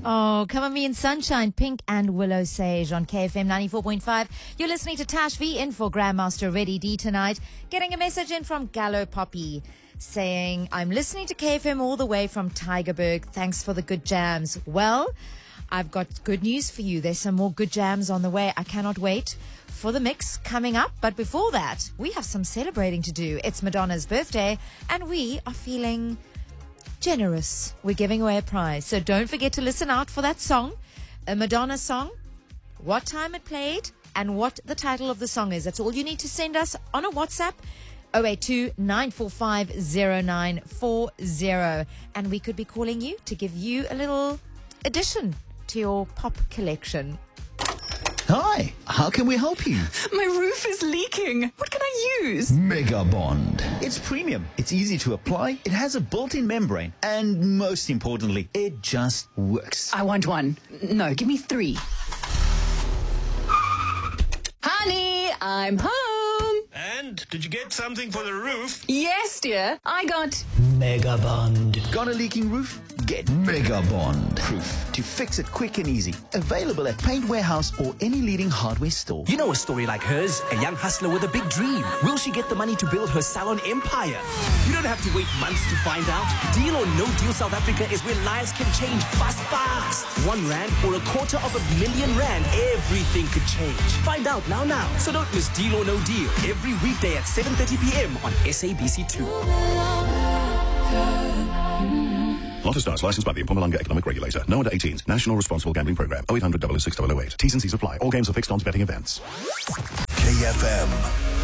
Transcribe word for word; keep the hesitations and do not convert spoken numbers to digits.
Oh, Come On Me in Sunshine, Pink and Willow Sage on K F M ninety-four point five. You're listening to Tash V in for Grandmaster Reddy D tonight. Getting a message in from Gallo Poppy saying, I'm listening to K F M all the way from Tygerberg. Thanks for the good jams. Well, I've got good news for you. There's some more good jams on the way. I cannot wait for the mix coming up. But before that, we have some celebrating to do. It's Madonna's birthday and we are feeling generous. We're giving away a prize. So don't forget to listen out for that song, a Madonna song, what time it played, and what the title of the song is. That's all you need to send us on a WhatsApp, oh eight two, nine four five, oh nine four oh. And we could be calling you to give you a little addition to your pop collection. Hi, how can we help you? My roof is leaking. What can I use? Mega Bond. It's premium. It's easy to apply. It has a built-in membrane. And most importantly, it just works. I want one. No, give me three. Honey, I'm home. And did you get something for the roof? Yes, dear. I got Mega Bond. Got a leaking roof? Get Mega Bond. Proof to fix it quick and easy. Available at Paint Warehouse or any leading hardware store. You know a story like hers, a young hustler with a big dream. Will she get the money to build her salon empire? You don't have to wait months to find out. Deal or No Deal South Africa is where lives can change fast, fast. One rand or a quarter of a million rand, everything could change. Find out now, now. So don't miss Deal or No Deal every weekday at seven thirty p.m. on S A B C two. Lotto Stars, licensed by the Mpumalanga Economic Regulator. No under eighteens. National Responsible Gambling Program. oh eight hundred, double oh six, double oh eight. T's and C's apply. All games are fixed odds betting events. K F M.